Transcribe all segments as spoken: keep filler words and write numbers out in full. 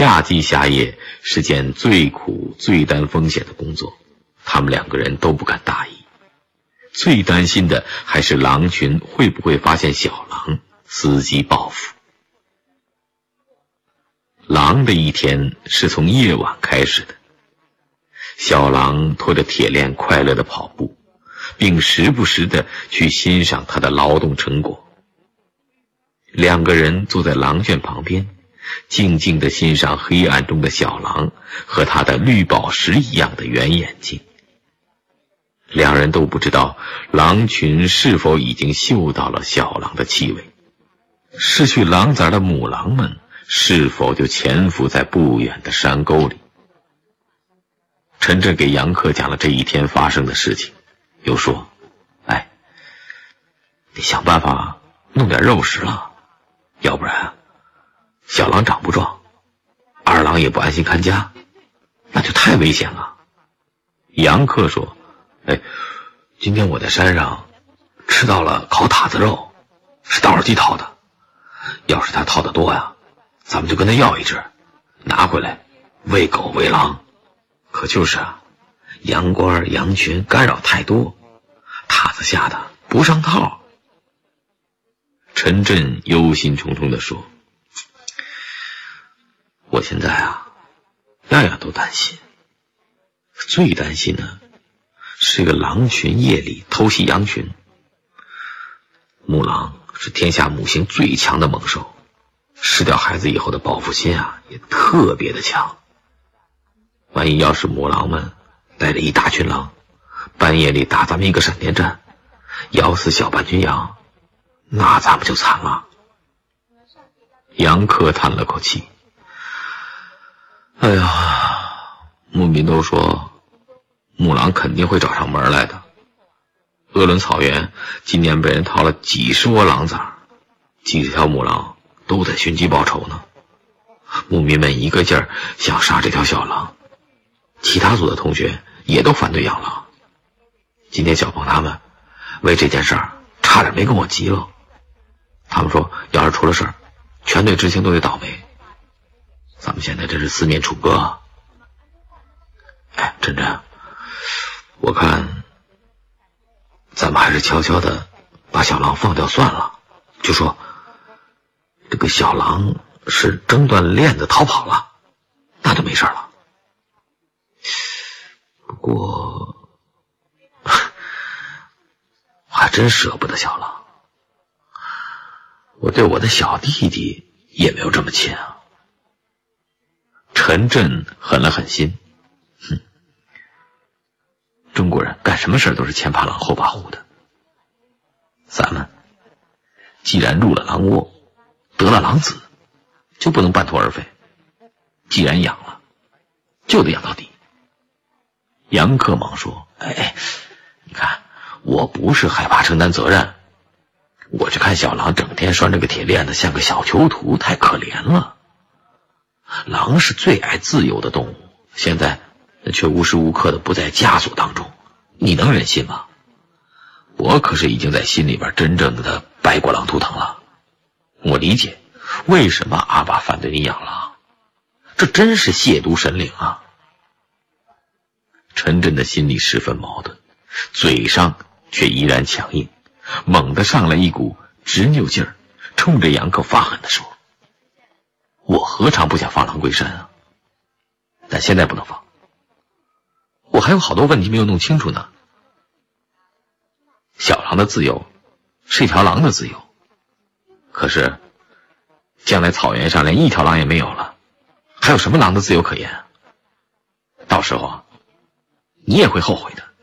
夏季夏夜是件最苦最担风险的工作，他们两个人都不敢大意。最担心的还是狼群会不会发现小狼，伺机报复。狼的一天是从夜晚开始的。小狼拖着铁链快乐地跑步，并时不时地去欣赏他的劳动成果。两个人坐在狼圈旁边，静静地欣赏黑暗中的小狼和他的绿宝石一样的圆眼睛。两人都不知道狼群是否已经嗅到了小狼的气味，失去狼崽的母狼们是否就潜伏在不远的山沟里。陈震给杨克讲了这一天发生的事情，又说：哎，得想办法弄点肉食了，要不然小狼长不壮，二郎也不安心看家，那就太危险了。杨克说：哎，今天我在山上吃到了烤塔子肉，是道尔基掏的，要是他掏得多呀，咱们就跟他要一只，拿回来喂狗喂狼。可就是啊，羊倌羊群干扰太多，塔子下的不上套。陈震忧心忡忡地说：我现在啊，样样都担心，最担心的是这个狼群夜里偷袭羊群。母狼是天下母性最强的猛兽，失掉孩子以后的报复心啊，也特别的强。万一要是母狼们带着一大群狼，半夜里打咱们一个闪电战，咬死小半群羊，那咱们就惨了。杨克叹了口气：哎呀，牧民都说母狼肯定会找上门来的。鄂伦草原今年被人掏了几十窝狼崽，几十条母狼都在寻机报仇呢。牧民们一个劲儿想杀这条小狼，其他组的同学也都反对养狼。今天小鹏他们为这件事儿差点没跟我急了，他们说要是出了事儿，全队执行都得倒霉。咱们现在真是四面楚歌啊。哎，真真，我看咱们还是悄悄的把小狼放掉算了，就说这个小狼是挣断链子逃跑了，那就没事了。不过我还真舍不得小狼，我对我的小弟弟也没有这么亲啊。陈震狠了狠心，哼，中国人干什么事都是前怕狼后怕虎的。咱们既然入了狼窝，得了狼子，就不能半途而废。既然养了，就得养到底。杨克忙说：哎哎，你看，我不是害怕承担责任，我去看小狼整天拴着个铁链子，像个小囚徒，太可怜了。狼是最爱自由的动物，现在却无时无刻的不在枷锁当中，你能忍心吗？我可是已经在心里边真正的拜过狼图腾了。我理解为什么阿爸反对你养狼，这真是亵渎神灵啊。陈震的心里十分矛盾，嘴上却依然强硬，猛地上来一股执拗劲儿，冲着杨克发狠地说：我何尝不想放狼归山啊，但现在不能放，我还有好多问题没有弄清楚呢。小狼的自由是一条狼的自由，可是将来草原上连一条狼也没有了，还有什么狼的自由可言？到时候啊，你也会后悔的。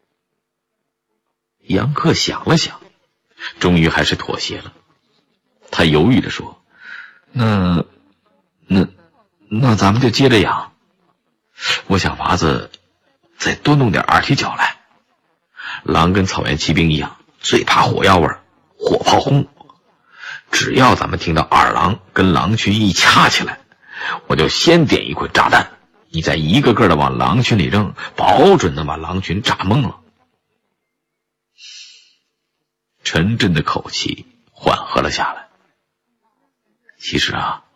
杨克想了想，终于还是妥协了。他犹豫地说：那那那咱们就接着养，我想法子再多弄点二踢脚来。狼跟草原骑兵一样，最怕火药味儿，火炮轰。只要咱们听到二狼跟狼群一掐起来，我就先点一捆炸弹，你再一个个的往狼群里扔，保准能把狼群炸懵了。陈震的口气缓和了下来。其实啊，